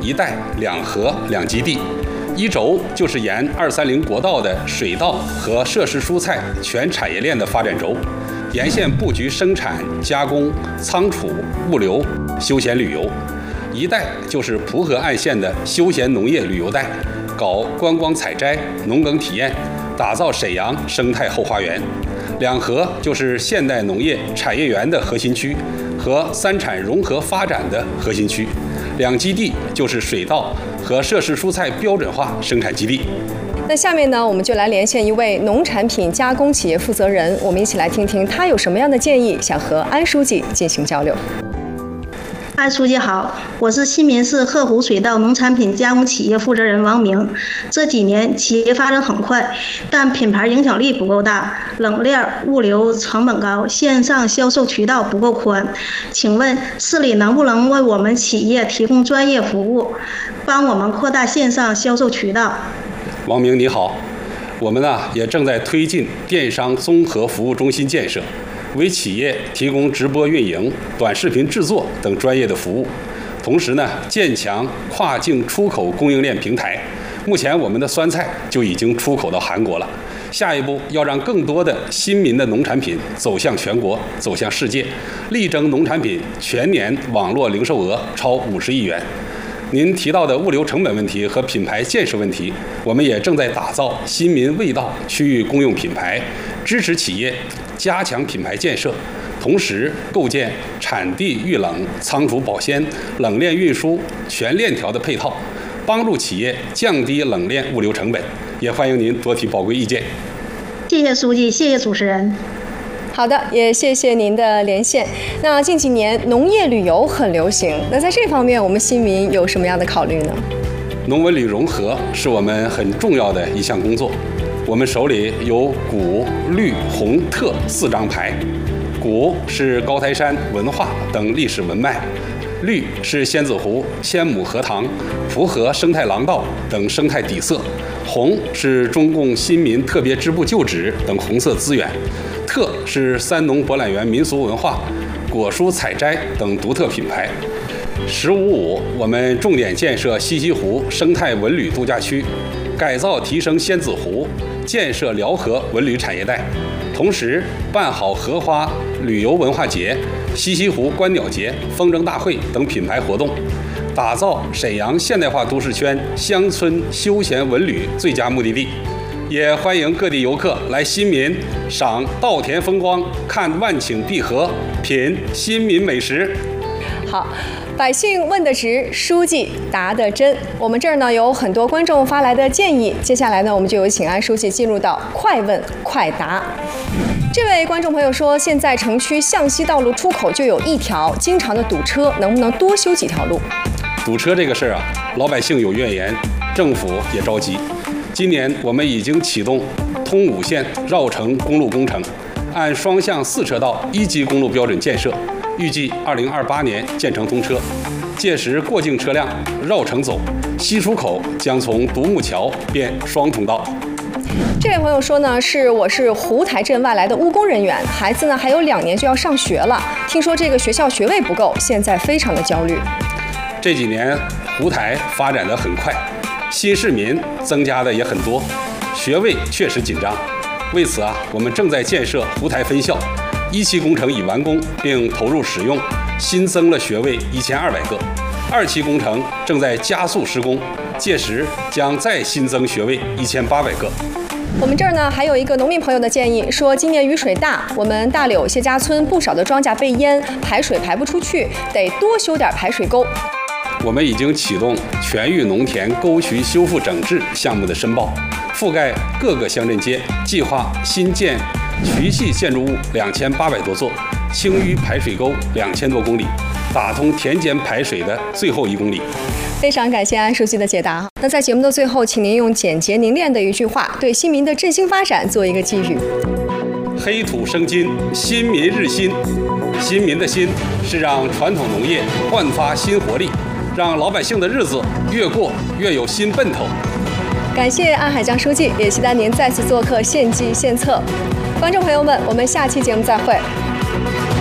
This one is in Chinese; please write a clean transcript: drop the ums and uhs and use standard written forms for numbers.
一带两河两基地。一轴就是沿230国道的水稻和涉事蔬菜全产业链的发展轴，沿线布局生产、加工、仓储、物流、休闲旅游。一带就是蒲河岸线的休闲农业旅游带，搞观光采摘、农耕体验，打造沈阳生态后花园。两河就是现代农业产业园的核心区和三产融合发展的核心区。两基地就是水稻和涉事蔬菜标准化生产基地。 那下面呢，我们就来连线一位农产品加工企业负责人，我们一起来听听他有什么样的建议，想和安书记进行交流。 安书记好，我是新民市鹤湖水稻农产品加工企业负责人王明。这几年企业发展很快，但品牌影响力不够大，冷链物流成本高，线上销售渠道不够宽。请问市里能不能为我们企业提供专业服务，帮我们扩大线上销售渠道？ 王明你好，我们也正在推进电商综合服务中心建设，为企业提供直播运营、短视频制作等专业的服务，同时建强跨境出口供应链平台。目前我们的酸菜就已经出口到韩国了，下一步要让更多的新民的农产品走向全国、走向世界，力争农产品全年网络零售额超50亿元。您提到的物流成本问题和品牌建设问题，我们也正在打造新民味道区域公用品牌，支持企业加强品牌建设，同时构建产地预冷、仓储保鲜、冷链运输全链条的配套，帮助企业降低冷链物流成本。也欢迎您多提宝贵意见。 谢谢书记，谢谢主持人。 好的，也谢谢您的连线。那近几年农业旅游很流行，那在这方面我们新民有什么样的考虑呢？ 农文旅融合是我们很重要的一项工作。我们手里有古、绿、红、特4张牌。古是高台山文化等历史文脉，绿是仙子湖、千亩荷塘、蒲河生态廊道等生态底色，红是中共新民特别支部旧址等红色资源，特是三农博览园民俗文化、果蔬采摘等独特品牌。“15+5”，我们重点建设西溪湖生态文旅度假区，改造提升仙子湖，建设辽河文旅产业带，同时办好荷花旅游文化节、西溪湖观鸟节、风筝大会等品牌活动，打造沈阳现代化都市圈乡村休闲文旅最佳目的地。也欢迎各地游客来新民赏稻田风光，看万顷碧荷，品新民美食。 好，百姓问得直，书记答得真。我们这儿呢有很多观众发来的建议，接下来呢我们就有请安书记进入到快问快答。这位观众朋友说，现在城区向西道路出口就有1条，经常的堵车，能不能多修几条路？ 堵车这个事儿老百姓有怨言，政府也着急。今年我们已经启动通5线绕城公路工程，按双向4车道1级公路标准建设，预计2028年建成通车。届时过境车辆绕城走，西出口将从独木桥变双通道。 这位朋友说呢，我是湖台镇外来的务工人员，孩子呢还有2年就要上学了，听说这个学校学位不够，现在非常的焦虑。 这几年湖台发展得很快，新市民增加的也很多，学位确实紧张。为此我们正在建设湖台分校，1期工程已完工并投入使用，新增了学位1200个；2期工程正在加速施工，届时将再新增学位1800个。 我们这儿呢还有一个农民朋友的建议，说今年雨水大，我们大柳谢家村不少的庄稼被淹，排水排不出去，得多修点排水沟。 我们已经启动全域农田沟渠修复整治项目的申报，覆盖各个乡镇街，计划新建渠系建筑物2800多座，清淤排水沟2000多公里，打通田间排水的最后1公里。 非常感谢安书记的解答。那在节目的最后，请您用简洁凝练的一句话，对新民的振兴发展做一个寄语。 黑土生金，新民日新。新民的新是让传统农业焕发新活力，让老百姓的日子越过越有新奔头。 感谢安海江书记，也期待您再次做客献计献策。观众朋友们，我们下期节目再会。